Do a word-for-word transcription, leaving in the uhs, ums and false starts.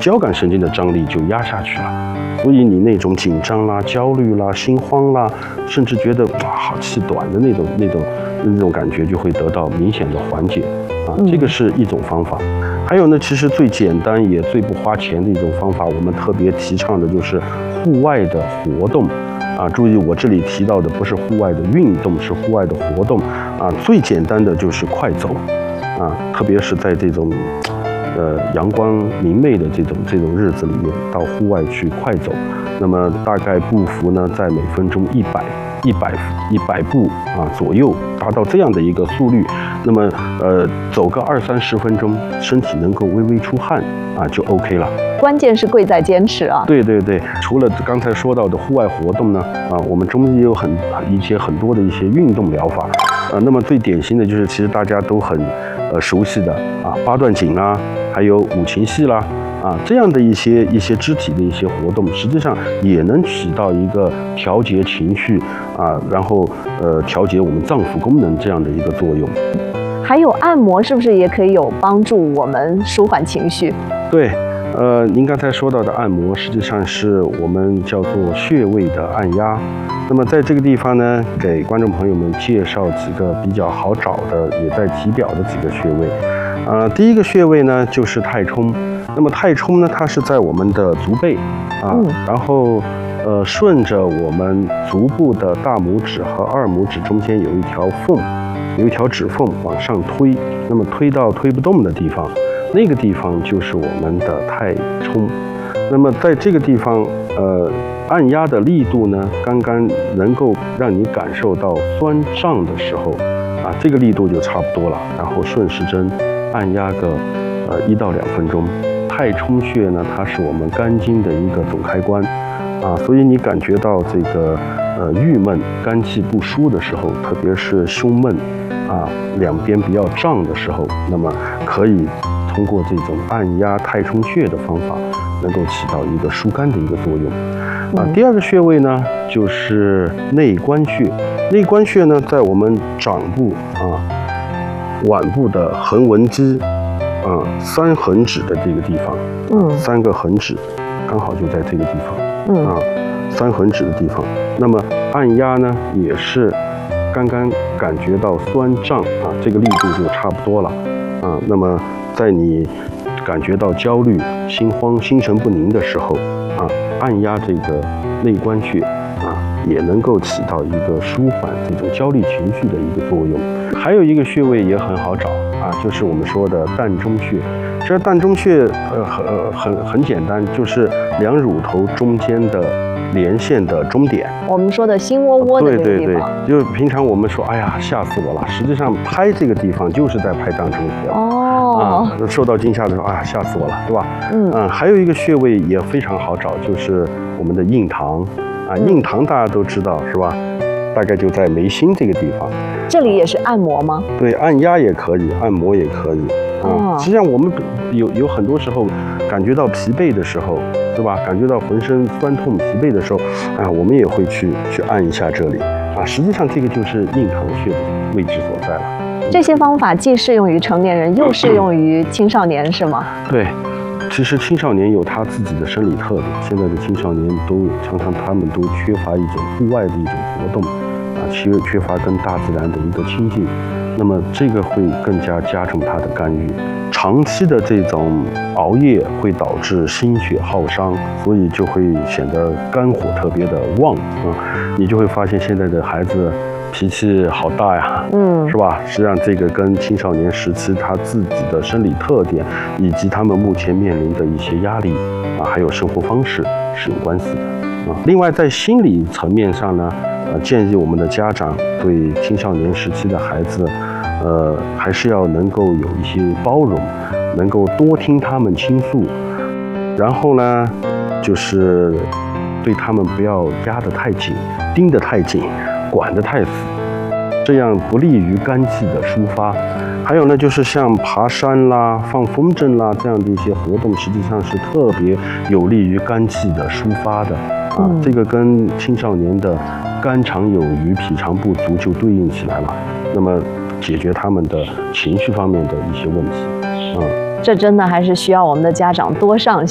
交感神经的张力就压下去了，所以你那种紧张啦、焦虑啦、心慌啦，甚至觉得哇好气短的那种那种那种感觉就会得到明显的缓解啊，这个是一种方法。还有呢，其实最简单也最不花钱的一种方法，我们特别提倡的就是户外的活动。啊，注意我这里提到的不是户外的运动，是户外的活动。啊，最简单的就是快走。啊，特别是在这种，呃，阳光明媚的这种这种日子里面，到户外去快走。那么大概步幅呢，在每分钟一百、一百、一百步啊左右，达到这样的一个速率。那么，呃，走个二三十分钟，身体能够微微出汗啊，就 OK 了。 关键是贵在坚持啊！ 对对对，除了刚才说到的户外活动呢，啊，我们中医也有很一些很多的一些运动疗法，啊，那么最典型的就是其实大家都很呃熟悉的啊八段锦啦，还有五禽戏啦，啊这样的一些一些肢体的一些活动，实际上也能起到一个调节情绪啊，然后呃调节我们脏腑功能这样的一个作用。 还有按摩是不是也可以有帮助我们舒缓情绪？ 对。呃，您刚才说到的按摩，实际上是我们叫做穴位的按压。那么在这个地方呢，给观众朋友们介绍几个比较好找的，也在体表的几个穴位。呃，第一个穴位呢就是太冲。那么太冲呢，它是在我们的足背啊，嗯、然后呃顺着我们足部的大拇指和二拇指中间有一条缝，有一条指缝往上推，那么推到推不动的地方。那个地方就是我们的太冲，那么在这个地方，呃，按压的力度呢，刚刚能够让你感受到酸胀的时候，啊，这个力度就差不多了。然后顺时针按压个呃一到两分钟。太冲穴呢，它是我们肝经的一个总开关，啊，所以你感觉到这个呃郁闷、肝气不舒的时候，特别是胸闷啊两边比较胀的时候，那么可以通过这种按压太冲穴的方法，能够起到一个疏肝的一个作用。啊，第二个穴位呢，就是内关穴。内关穴呢，在我们掌部啊、腕部的横纹肌啊、三横指的这个地方，嗯，三个横指，刚好就在这个地方，嗯啊，三横指的地方。那么按压呢，也是刚刚感觉到酸胀啊，这个力度就差不多了啊。那么在你感觉到焦虑、心慌、心神不宁的时候啊，按压这个内关穴啊，也能够起到一个舒缓这种焦虑情绪的一个作用。还有一个穴位也很好找啊，就是我们说的膻中穴。这膻中穴呃很呃很很简单，就是两乳头中间的连线的中点。 我们说的心窝窝的这个地方。对对对， 就是平常我们说，哎呀，吓死我了。实际上拍这个地方就是在拍膻中穴。哦。啊，受到惊吓的时候，哎呀，吓死我了，对吧？嗯嗯，还有一个穴位也非常好找，就是我们的印堂。啊，印堂大家都知道是吧？大概就在眉心这个地方。 这里也是按摩吗？ 对，按压也可以，按摩也可以。啊，实际上我们有有很多时候感觉到疲惫的时候，对吧？感觉到浑身酸痛、疲惫的时候，啊，我们也会去去按一下这里。啊，实际上这个就是印堂穴的位置所在了。 这些方法既适用于成年人，又适用于青少年，是吗？ 对。其实青少年有他自己的生理特点，现在的青少年都常常他们都缺乏一种户外的一种活动，啊，缺缺乏跟大自然的一个亲近，那么这个会更加加重他的肝郁。长期的这种熬夜会导致心血耗伤，所以就会显得肝火特别的旺啊，你就会发现现在的孩子脾气好大呀，嗯，是吧？实际上这个跟青少年时期他自己的生理特点，以及他们目前面临的一些压力啊，还有生活方式是有关系的啊。另外，在心理层面上呢，呃，建议我们的家长对青少年时期的孩子，呃，还是要能够有一些包容，能够多听他们倾诉，然后呢，就是对他们不要压得太紧，盯得太紧。管得太死，这样不利于肝气的抒发。还有呢，就是像爬山啦、放风筝啦这样的一些活动，实际上是特别有利于肝气的抒发的啊。嗯、这个跟青少年的肝肠有余、脾肠不足就对应起来了。那么解决他们的情绪方面的一些问题，嗯， 这真的还是需要我们的家长多上心。